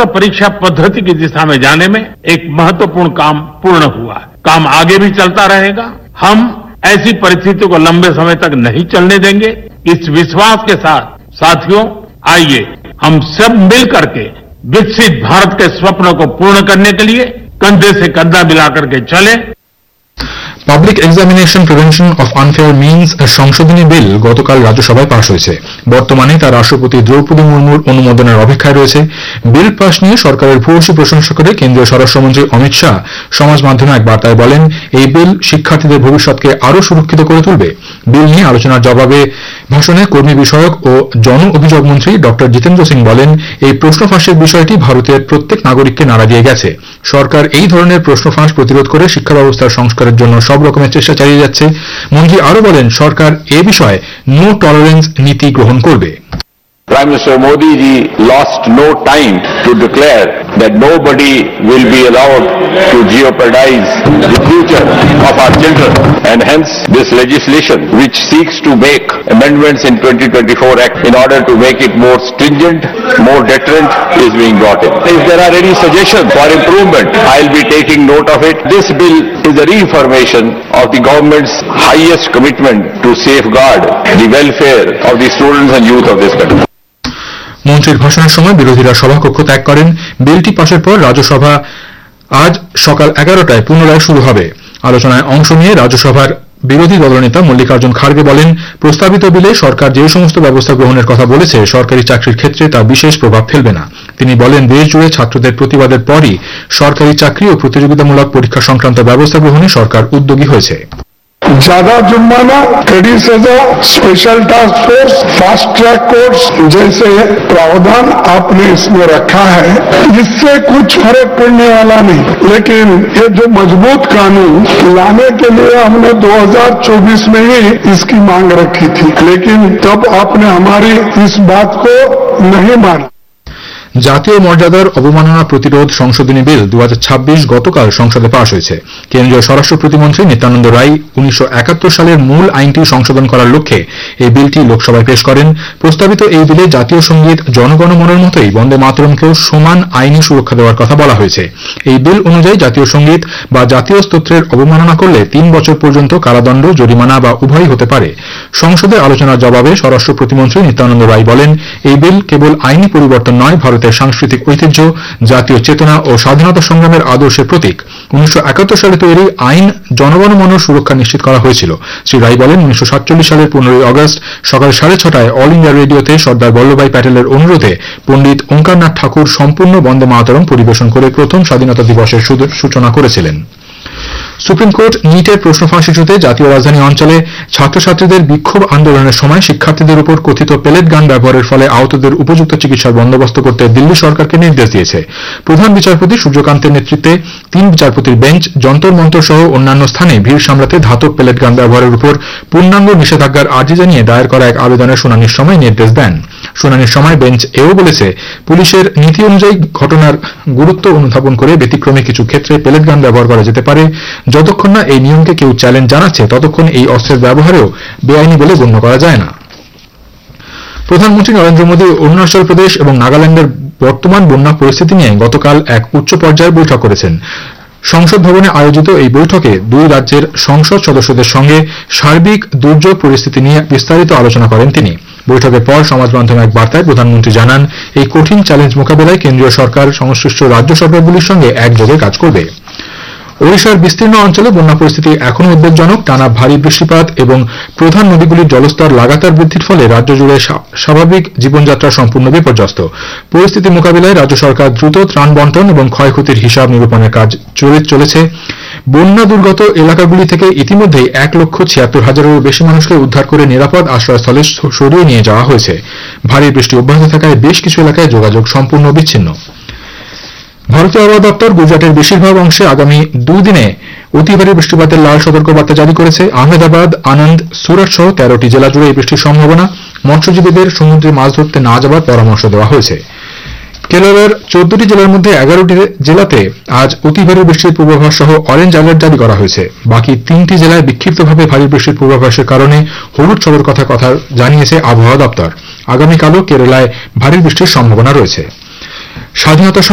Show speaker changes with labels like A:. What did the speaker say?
A: परीक्षा पद्धति की दिशा में जाने में एक महत्वपूर्ण काम पूर्ण हुआ है। काम आगे भी चलता रहेगा। हम ऐसी परिस्थितियों को लंबे समय तक नहीं चलने देंगे। इस विश्वास के साथ साथियों, आइए हम सब मिल करके विकसित भारत के स्वप्न को पूर्ण करने के लिए कंधे से कंधा मिलाकर के चलें।
B: Public examination prevention of unfair means সংশোধনী বিল গতকাল রাজ্যসভায় পাশ হয়েছে। বর্তমানে তা রাষ্ট্রপতি দ্রৌপদী মুর্মুর অনুমোদনের অপেক্ষায় রয়েছে। বিল পাশ নিয়ে সরকারের ভূয়সী প্রশংসা করে কেন্দ্রীয় স্বরাষ্ট্রমন্ত্রী অমিত শাহ সমাজ মাধ্যমে এক বার্তায় বলেন, এই বিল শিক্ষার্থীদের ভবিষ্যৎকে আরও সুরক্ষিত করে তুলবে। বিল নিয়ে আলোচনার জবাবে ভাষণে কর্মী বিষয়ক ও জন অভিযোগ মন্ত্রী ড জিতেন্দ্র সিং বলেন, এই প্রশ্ন ফাঁসের বিষয়টি ভারতের প্রত্যেক নাগরিককে নাড়া দিয়ে গেছে। সরকার এই ধরনের প্রশ্ন ফাঁস প্রতিরোধ করে শিক্ষা ব্যবস্থার সংস্কারের জন্য সব রকমের চেষ্টা চালিয়ে যাচ্ছে। মন্ত্রী আরও বলেন, সরকার এ বিষয়ে নো টলারেন্স নীতি গ্রহণ করবে।
C: Prime Minister Modi ji lost no time to declare that nobody will be allowed to jeopardize the future of our children, and hence this legislation which seeks to make amendments in 2024 Act in order to make it more stringent, more deterrent is being brought in. If there are any suggestions for improvement, I'll be taking note of it. This bill is a reaffirmation of the government's highest commitment to safeguard the welfare of the students and youth of this country.
B: মন্ত্রীর ভাষণের সময় বিরোধীরা সভাকক্ষ ত্যাগ করেন। বিলটি পাশের পর রাজ্যসভা আজ সকাল 11টায় পুনরায় শুরু হবে। আলোচনায় অংশ নিয়ে রাজ্যসভার বিরোধী দলনেতা মল্লিকার্জুন খাড়গে বলেন, প্রস্তাবিত বিলে সরকার যে সমস্ত ব্যবস্থা গ্রহণের কথা বলেছে সরকারি চাকরির ক্ষেত্রে তা বিশেষ প্রভাব ফেলবে না। তিনি বলেন, দেশ জুড়ে ছাত্রদের প্রতিবাদের পরই সরকারি চাকরি ও প্রতিযোগিতামূলক পরীক্ষা সংক্রান্ত ব্যবস্থা গ্রহণে সরকার উদ্যোগী হয়েছে।
D: ज्यादा जुर्माना, कड़ी सजा, special task force, fast track courts जैसे प्रावधान आपने इसमें रखा है, इससे कुछ फर्क पड़ने वाला नहीं। लेकिन ये जो मजबूत कानून लाने के लिए हमने 2024 में ही इसकी मांग रखी थी, लेकिन तब आपने हमारी इस बात को नहीं माना।
B: জাতীয় মর্যাদার অবমাননা প্রতিরোধ সংশোধনী বিল 2026 গতকাল সংসদে পাশ হয়েছে। কেন্দ্রীয় স্বরাষ্ট্র প্রতিমন্ত্রী নিত্যানন্দ রায় 1971 সালের মূল আইনটি সংশোধন করার লক্ষ্যে এই বিলটি লোকসভায় পেশ করেন। প্রস্তাবিত এই বিলে জাতীয় সঙ্গীত জনগণমনের মতোই বন্দে মাতরমকেও সমান আইনি সুরক্ষা দেওয়ার কথা বলা হয়েছে। এই বিল অনুযায়ী জাতীয় সঙ্গীত বা জাতীয় স্তোত্রের অবমাননা করলে 3 বছর পর্যন্ত কারাদণ্ড, জরিমানা বা উভয়ই হতে পারে। সংসদে আলোচনার জবাবে স্বরাষ্ট্র প্রতিমন্ত্রী নিত্যানন্দ রায় বলেন, এই বিল কেবল আইনি পরিবর্তন নয়, ভারতের সাংস্কৃতিক ঐতিহ্য, জাতীয় চেতনা ও স্বাধীনতা সংগ্রামের আদর্শের প্রতীক। 1971 সালে তৈরি আইন জনগণমনের সুরক্ষা নিশ্চিত করা হয়েছিল। শ্রী রায় বলেন, 1947 সালের 15 আগস্ট সকাল 6:30 অল ইন্ডিয়া রেডিওতে সর্দার বল্লভভাই প্যাটেলের অনুরোধে পণ্ডিত ওঙ্কারনাথ ঠাকুর সম্পূর্ণ বন্দে মাতরম পরিবেশন করে প্রথম স্বাধীনতা দিবসের সূচনা করেছিলেন। সুপ্রিম কোর্ট নিটের প্রশ্ন ফাঁস ইস্যুতে জাতীয় রাজধানী অঞ্চলে ছাত্রছাত্রীদের বিক্ষোভ আন্দোলনের সময় শিক্ষার্থীদের উপর কথিত পেলেট গান ব্যবহারের ফলে আহতদের উপযুক্ত চিকিৎসার বন্দোবস্ত করতে দিল্লি সরকারকে নির্দেশ দিয়েছে। প্রধান বিচারপতি সূর্যকান্তের নেতৃত্বে 3 বিচারপতির বেঞ্চ যন্তর মন্তর সহ অন্যান্য স্থানে ভিড় সামলাতে ধাতব পেলেট গান ব্যবহারের উপর পূর্ণাঙ্গ নিষেধাজ্ঞার আর্জি জানিয়ে দায়ের করা এক আবেদনের শুনানির সময় নির্দেশ দেন। শুনানির সময় বেঞ্চ এও বলেছে, পুলিশের নীতি অনুযায়ী ঘটনার গুরুত্ব অনুধাবন করে ব্যতিক্রমে কিছু ক্ষেত্রে পেলেট গান ব্যবহার করা যেতে পারে। যতক্ষণ না এই নিয়মকে কেউ চ্যালেঞ্জ জানাচ্ছে ততক্ষণ এই অস্ত্রের ব্যবহারেও বেআইনি বলে গণ্য করা যায় না। প্রধানমন্ত্রী নরেন্দ্র মোদী অরুণাচল প্রদেশ এবং নাগাল্যান্ডের বর্তমান বন্যা পরিস্থিতি নিয়ে গতকাল এক উচ্চ পর্যায়ের বৈঠক করেছেন। সংসদ ভবনে আয়োজিত এই বৈঠকে 2 রাজ্যের সংসদ সদস্যদের সঙ্গে সার্বিক দুর্যোগ পরিস্থিতি নিয়ে বিস্তারিত আলোচনা করেন তিনি। বৈঠকের পর সমাজ মাধ্যমে এক বার্তায় প্রধানমন্ত্রী জানান, এই কঠিন চ্যালেঞ্জ মোকাবেলায় কেন্দ্রীয় সরকার সংশ্লিষ্ট রাজ্য সরকারগুলির সঙ্গে একযোগে কাজ করবে। ওড়িশার বিস্তীর্ণ অঞ্চলে বন্যা পরিস্থিতি এখনও উদ্বেগজনক। টানা ভারী বৃষ্টিপাত এবং প্রধান নদীগুলির জলস্তর লাগাতার বৃদ্ধির ফলে রাজ্য জুড়ে স্বাভাবিক জীবনযাত্রা সম্পূর্ণ বিপর্যস্ত। পরিস্থিতি মোকাবিলায় রাজ্য সরকার দ্রুত ত্রাণ বন্টন এবং ক্ষয়ক্ষতির হিসাব নিরূপণের কাজ চলেছে। বন্যা দুর্গত এলাকাগুলি থেকে ইতিমধ্যেই 1,76,000-এরও বেশি মানুষকে উদ্ধার করে নিরাপদ আশ্রয়স্থলে সরিয়ে নিয়ে যাওয়া হয়েছে। ভারী বৃষ্টি অব্যাহত থাকায় বেশ কিছু এলাকায় যোগাযোগ সম্পূর্ণ বিচ্ছিন্ন। ভারতীয় আবহাওয়া দপ্তর গুজরাটের বেশিরভাগ অংশে আগামী 2 দিনে অতি ভারী বৃষ্টিপাতের লাল সতর্কবার্তা জারি করেছে। আহমেদাবাদ, আনন্দ, সুরাট সহ 13টি জেলা জুড়ে এই বৃষ্টির সম্ভাবনা। মৎস্যজীবীদের সমুদ্রে মাছ ধরতে না যাবার পরামর্শ দেওয়া হয়েছে। কেরলের 14টি জেলার মধ্যে 11টি জেলাতে আজ অতি ভারী বৃষ্টির পূর্বাভাস সহ অরেঞ্জ অ্যালার্ট জারি করা হয়েছে। বাকি 3টি জেলায় বিক্ষিপ্তভাবে ভারী বৃষ্টির পূর্বাভাসের কারণে হলুদ সতর্কতার কথা জানিয়েছে আবহাওয়া দপ্তর। আগামীকালও কেরালায় ভারী বৃষ্টির সম্ভাবনা রয়েছে। স্বাধীনতা